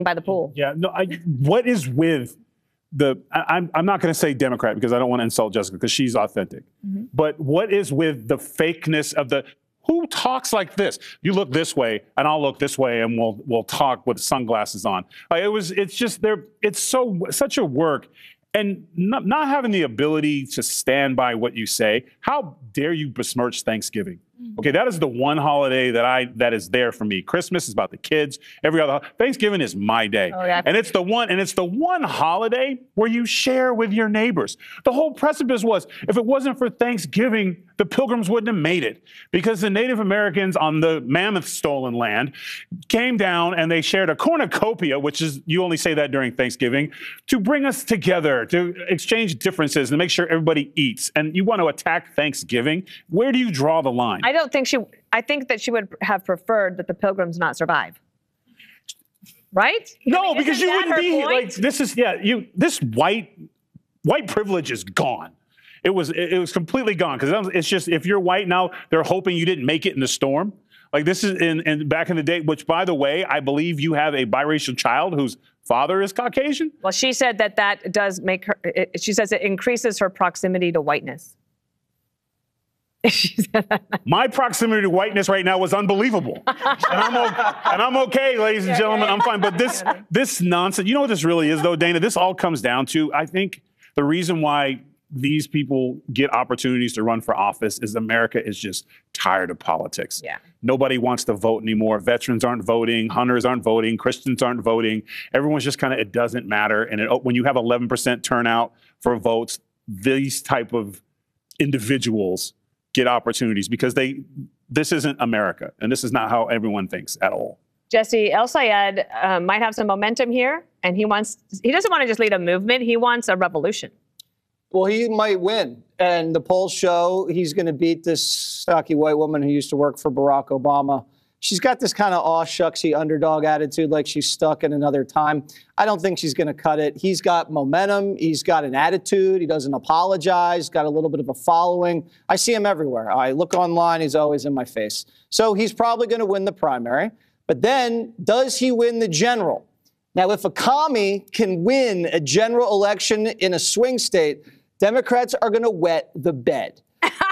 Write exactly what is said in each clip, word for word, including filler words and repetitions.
by the pool. Yeah, no, I, what is with the, I, I'm, I'm not going to say Democrat because I don't want to insult Jessica because she's authentic. Mm-hmm. But what is with the fakeness of the, who talks like this? You look this way and I'll look this way and we'll, we'll talk with sunglasses on. Like it was, it's just there, it's so, such a work. And not, not having the ability to stand by what you say, how dare you besmirch Thanksgiving? Okay, that is the one holiday that I that is there for me. Christmas is about the kids. Every other Thanksgiving is my day, oh, yeah. and it's the one and it's the one holiday where you share with your neighbors. The whole precipice was if it wasn't for Thanksgiving, the Pilgrims wouldn't have made it because the Native Americans on the Mammoth stolen land came down and they shared a cornucopia, which is you only say that during Thanksgiving, to bring us together, to exchange differences and make sure everybody eats. And you want to attack Thanksgiving? Where do you draw the line? I don't think she, I think that she would have preferred that the Pilgrims not survive. Right? No, I mean, because you wouldn't be point? like, this is, yeah, you, this white, white privilege is gone. It was, it was completely gone. Because it's just, if you're white now, they're hoping you didn't make it in the storm. Like this is in, in back in the day, which by the way, I believe you have a biracial child whose father is Caucasian. Well, she said that that does make her, it, she says it increases her proximity to whiteness. My proximity to whiteness right now was unbelievable. and, I'm okay, and I'm okay, ladies and gentlemen, I'm fine. But this, this nonsense, you know what this really is though, Dana? This all comes down to, I think the reason why these people get opportunities to run for office is America is just tired of politics. Yeah. Nobody wants to vote anymore. Veterans aren't voting. Hunters aren't voting. Christians aren't voting. Everyone's just kind of, it doesn't matter. And it, when you have eleven percent turnout for votes, these type of individuals get opportunities because they, this isn't America. And this is not how everyone thinks at all. Jesse, El-Sayed uh, might have some momentum here. And he wants, he doesn't want to just lead a movement. He wants a revolution. Well, he might win. And the polls show he's going to beat this stocky white woman who used to work for Barack Obama. She's got this kind of aw shucksy underdog attitude, like she's stuck in another time. I don't think she's going to cut it. He's got momentum. He's got an attitude. He doesn't apologize. Got a little bit of a following. I see him everywhere. I look online. He's always in my face. So he's probably going to win the primary. But then does he win the general? Now, if a commie can win a general election in a swing state, Democrats are going to wet the bed.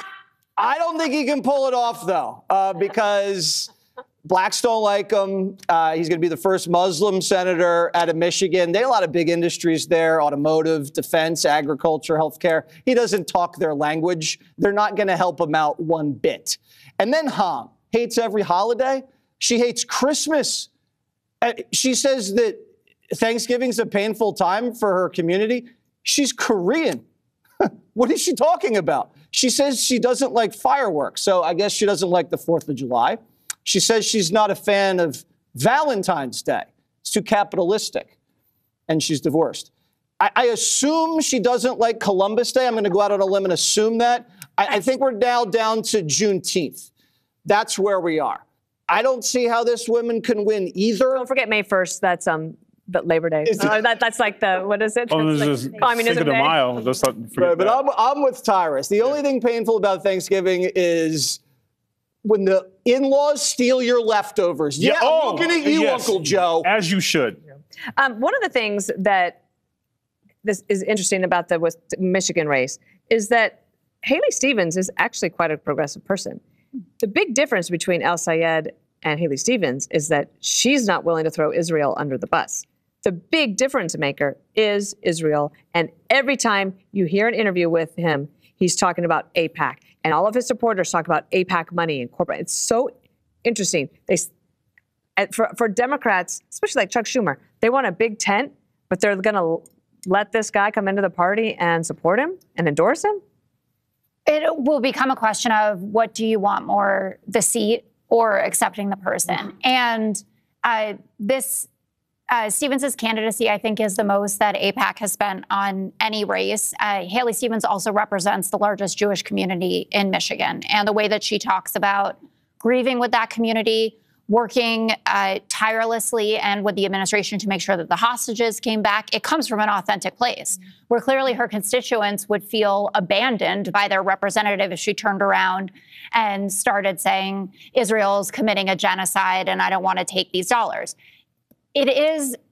I don't think he can pull it off, though, uh, because blacks don't like him. Uh, he's going to be the first Muslim senator out of Michigan. They have a lot of big industries there, automotive, defense, agriculture, healthcare. He doesn't talk their language. They're not going to help him out one bit. And then Ham hates every holiday. She hates Christmas. Uh, she says that Thanksgiving's a painful time for her community. She's Korean. What is she talking about? She says she doesn't like fireworks, so I guess she doesn't like the fourth of July. She says she's not a fan of Valentine's Day. It's too capitalistic, and she's divorced. I, I assume she doesn't like Columbus Day. I'm going to go out on a limb and assume that. I, I think we're now down to Juneteenth. That's where we are. I don't see how this woman can win either. Don't forget May first. That's um. But Labor Day. Uh, that, that's like the, what is it? Oh, like this Communism Day. Mile. Just not, right, but I'm, I'm with Tyrus. The only thing painful about Thanksgiving is when the in-laws steal your leftovers. Yeah, yeah oh, I'm looking at you, yes, Uncle Joe. As you should. Um, one of the things that this is interesting about the Michigan race is that Haley Stevens is actually quite a progressive person. The big difference between El-Sayed and Haley Stevens is that she's not willing to throw Israel under the bus. The big difference maker is Israel. And every time you hear an interview with him, he's talking about AIPAC. And all of his supporters talk about AIPAC money and corporate. It's so interesting. They, for, for Democrats, especially like Chuck Schumer, they want a big tent, but they're going to let this guy come into the party and support him and endorse him? It will become a question of what do you want more, the seat or accepting the person? And uh, this... Uh, Stevens' candidacy, I think, is the most that AIPAC has spent on any race. Uh, Haley Stevens also represents the largest Jewish community in Michigan. And the way that she talks about grieving with that community, working uh, tirelessly and with the administration to make sure that the hostages came back, it comes from an authentic place, mm-hmm. where clearly her constituents would feel abandoned by their representative if she turned around and started saying, Israel's committing a genocide and I don't want to take these dollars. It is